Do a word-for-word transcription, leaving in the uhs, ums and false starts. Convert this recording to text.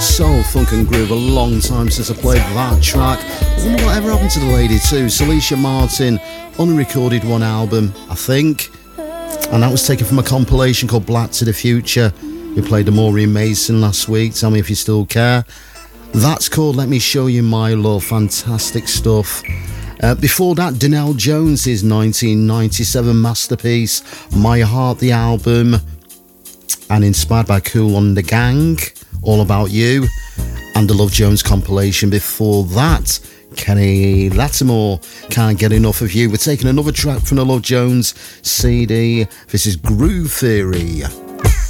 Soul, funk and groove. A long time since I played that track. I wonder whatever happened to the lady too. Celicia Martin, unrecorded one album, I think. And that was taken from a compilation called Black to the Future. We played a Maureen Mason last week. Tell me if you still care. That's called Let Me Show You My Love. Fantastic stuff. Uh, before that, Donell Jones's nineteen ninety-seven masterpiece, My Heart, the album. And inspired by Kool and the Gang, All About You. And the Love Jones compilation before that. Kenny Lattimore, Can't Get Enough of You. We're taking another track from the Love Jones C D. This is Groove Theory.